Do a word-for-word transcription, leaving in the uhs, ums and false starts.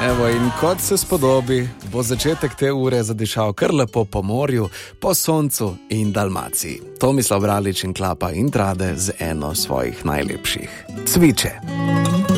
Evo, in kot se spodobi, bo začetek te ure zadišal kar lepo po morju, po soncu in Dalmaciji. Tomislav Bralič in Klapa Intrade z eno svojih najlepših. Cviče.